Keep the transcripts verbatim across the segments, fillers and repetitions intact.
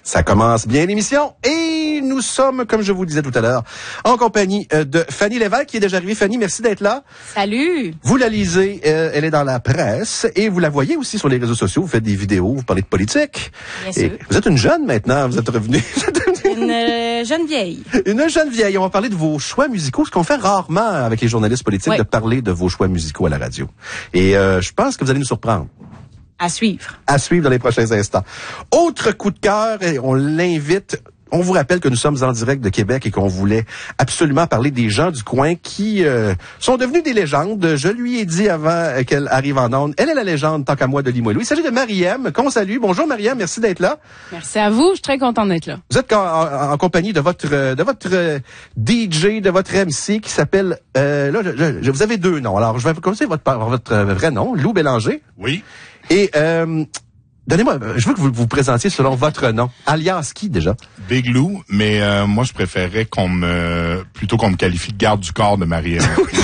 Ça commence bien l'émission et nous sommes, comme je vous le disais tout à l'heure, en compagnie de Fanny Lévesque qui est déjà arrivée. Fanny, merci d'être là. Salut! Vous la lisez, euh, elle est dans la presse et vous la voyez aussi sur les réseaux sociaux. Vous faites des vidéos, vous parlez de politique. Bien et sûr. Vous êtes une jeune maintenant, vous êtes revenue. Une euh, jeune vieille. Une jeune vieille. On va parler de vos choix musicaux, ce qu'on fait rarement avec les journalistes politiques, ouais. de parler de vos choix musicaux à la radio. Et euh, je pense que vous allez nous surprendre. À suivre. À suivre dans les prochains instants. Autre coup de cœur, et on l'invite. On vous rappelle que nous sommes en direct de Québec et qu'on voulait absolument parler des gens du coin qui euh, sont devenus des légendes. Je lui ai dit avant qu'elle arrive en ondes, elle est la légende tant qu'à moi de Limoilou. Il s'agit de Marie-Ève, qu'on salue. Bonjour Marie-Ève, merci d'être là. Merci à vous, je suis très contente d'être là. Vous êtes en, en, en compagnie de votre de votre euh, D J, de votre M C qui s'appelle euh, là je, je, vous avez deux noms. Alors je vais commencer votre par votre vrai nom, Lou Bélanger. Oui. Et euh, donnez-moi, je veux que vous vous présentiez selon votre nom. Alias qui, déjà? Big Lou, mais euh, moi, je préférerais qu'on me... plutôt qu'on me qualifie de garde du corps de Marie-Ève.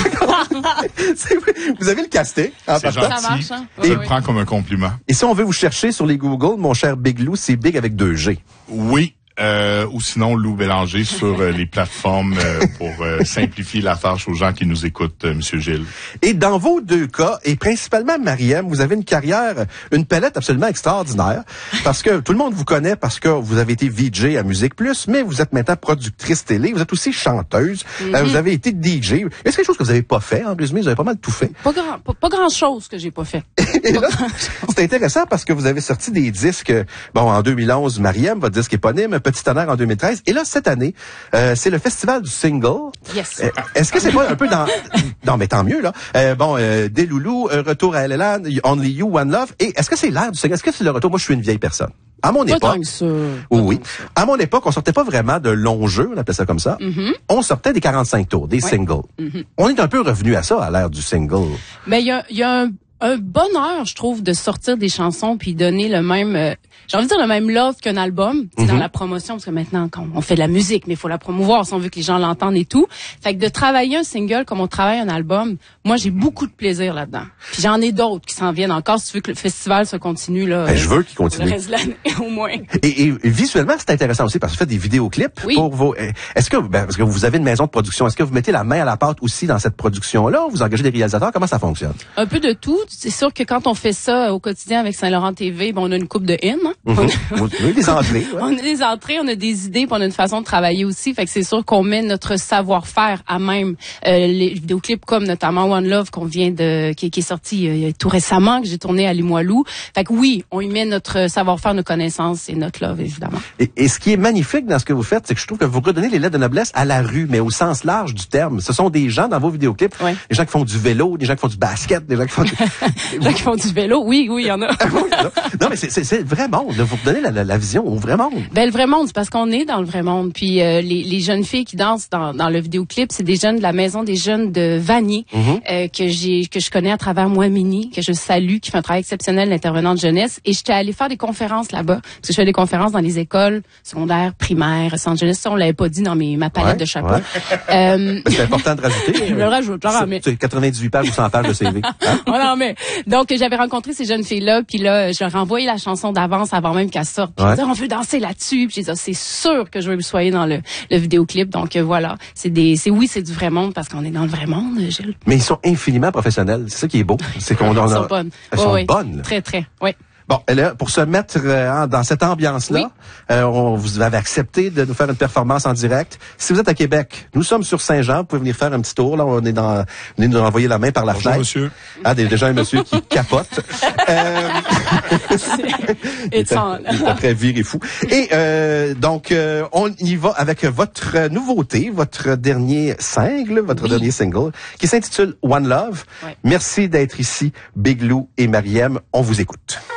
Vous avez le casting. C'est gentil. Ça marche, hein? Je Oui, le oui. prends comme un compliment. Et si on veut vous chercher sur les Google, mon cher Big Lou, c'est Big avec deux G. Oui. Euh, ou sinon Lou Bélanger sur euh, les plateformes euh, pour euh, simplifier la tâche aux gens qui nous écoutent, euh, Monsieur Gilles. Et dans vos deux cas, et principalement Marie-Ève, vous avez une carrière, une palette absolument extraordinaire, parce que tout le monde vous connaît parce que vous avez été V J à Musique Plus, mais vous êtes maintenant productrice télé, vous êtes aussi chanteuse, Mm-hmm. euh, vous avez été D J. Est-ce quelque chose que vous avez pas fait? En résumé, vous avez pas mal tout fait. Pas grand, pas, pas grand chose que j'ai pas fait. Et là, c'est intéressant parce que vous avez sorti des disques, bon, en deux mille onze, Marie-Ève, votre disque éponyme, Petit tonnerre en deux mille treize. Et là, cette année, euh, c'est le festival du single. Yes. Euh, Est-ce que c'est pas un peu dans... Non, mais tant mieux, là. Euh, bon, euh, Des Loulous, euh, Retour à L L A, Only You, One Love. Et est-ce que c'est l'ère du single? Est-ce que c'est le retour? Moi, je suis une vieille personne. À mon Pas époque... tant que ça. Oui, oui. À mon époque, on sortait pas vraiment de longs jeux, on appelait ça comme ça. Mm-hmm. On sortait des quarante-cinq tours, des Ouais. singles. Mm-hmm. On est un peu revenu à ça, à l'ère du single. Mais il y a, il y a un, un bonheur, je trouve, de sortir des chansons puis donner le même, euh, j'ai envie de dire le même love qu'un album, mm-hmm. dans la promotion, parce que maintenant, quand on fait de la musique, mais il faut la promouvoir si on veut que les gens l'entendent et tout. Fait que de travailler un single comme on travaille un album, moi, j'ai beaucoup de plaisir là-dedans. Puis j'en ai d'autres qui s'en viennent encore, si tu veux que le festival se continue, là. Ben, je veux qu'il pour continue. le reste de l'année, au moins. Et, et visuellement, c'est intéressant aussi parce que vous faites des vidéoclips Oui. pour vos. Est-ce que, ben, parce que vous avez une maison de production, est-ce que vous mettez la main à la pâte aussi dans cette production-là? Vous engagez des réalisateurs? Comment ça fonctionne? Un peu de tout. C'est sûr que quand on fait ça au quotidien avec Saint-Laurent T V, bon, on a une coupe de hymnes. Hein? Mm-hmm. Vous avez des entrées. Ouais. On a des entrées, on a des idées, puis on a une façon de travailler aussi. Fait que c'est sûr qu'on met notre savoir-faire à même euh, les vidéoclips comme notamment One Love qu'on vient de qui, qui est sorti euh, tout récemment, que j'ai tourné à Limoilou. Fait que oui, on y met notre savoir-faire, nos connaissances et notre love évidemment. Et, et ce qui est magnifique dans ce que vous faites, c'est que je trouve que vous redonnez les lettres de noblesse à la rue, mais au sens large du terme. Ce sont des gens dans vos vidéoclips, Ouais. des gens qui font du vélo, des gens qui font du basket, des gens qui font du... Les gens qui font du vélo, oui, oui, il y en a. non, mais c'est, c'est, c'est le vrai monde. Vous redonnez la, la, la vision au vrai monde. Ben le vrai monde, c'est parce qu'on est dans le vrai monde. Puis euh, les, les jeunes filles qui dansent dans, dans le vidéoclip, c'est des jeunes de la maison des jeunes de Vanier Mm-hmm. euh, que j'ai que je connais à travers moi Mini, que je salue, qui fait un travail exceptionnel d'intervenant de jeunesse. Et j'étais allée faire des conférences là-bas parce que je fais des conférences dans les écoles secondaires, primaires, centres jeunesse. Ça, on l'avait pas dit dans mes ma palette Ouais, de chapeaux. ouais. Euh, C'est important de rajouter. je le rajoute, j'en remets. C'est quatre-vingt-dix-huit pages ou cent pages de C V. Hein? On en met. Donc, j'avais rencontré ces jeunes filles-là, puis là, je leur ai envoyé la chanson d'avance avant même qu'elle sorte. Puis Ouais. je disais, on veut danser là-dessus. Puis j'ai dit, ah, c'est sûr que je veux que vous soyez dans le, le vidéoclip. Donc, euh, voilà. C'est des, c'est oui, c'est du vrai monde parce qu'on est dans le vrai monde, Gilles. Mais ils sont infiniment professionnels. C'est ça qui est beau. C'est qu'on en Elles a- sont bonnes. Elles Ouais, sont ouais. bonnes. là. Très, très. Oui. Bon, et là, pour se mettre euh, dans cette ambiance-là, Oui. euh, on vous avez accepté de nous faire une performance en direct. Si vous êtes à Québec, nous sommes sur Saint-Jean, vous pouvez venir faire un petit tour. Là, on est dans, venez nous envoyer la main par la Bonjour, fenêtre. monsieur. Ah, des- déjà un monsieur qui capote. Euh, Et il était- sans- il était très viré fou. Et euh, donc, euh, on y va avec votre nouveauté, votre dernier single, votre Oui. dernier single, qui s'intitule One Love. Ouais. Merci d'être ici, Big Lou et Marie-Ève. On vous écoute.